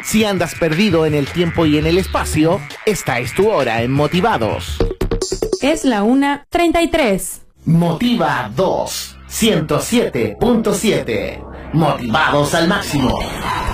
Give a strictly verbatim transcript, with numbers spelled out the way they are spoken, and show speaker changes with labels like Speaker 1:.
Speaker 1: Si andas perdido en el tiempo y en el espacio, esta es tu hora en Motivados.
Speaker 2: Es la una treinta y tres.
Speaker 1: Motiva dos, ciento siete punto siete. Motivados al máximo.